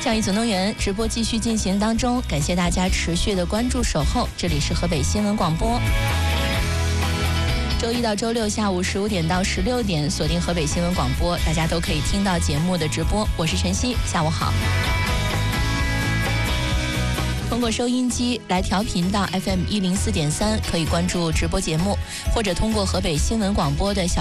教育总动员直播继续进行当中，感谢大家持续的关注守候。这里是河北新闻广播，周一到周六下午15点到16点，锁定河北新闻广播，大家都可以听到节目的直播。我是晨曦，下午好。通过收音机来调频到 FM 104.3，可以关注直播节目，或者通过河北新闻广播的小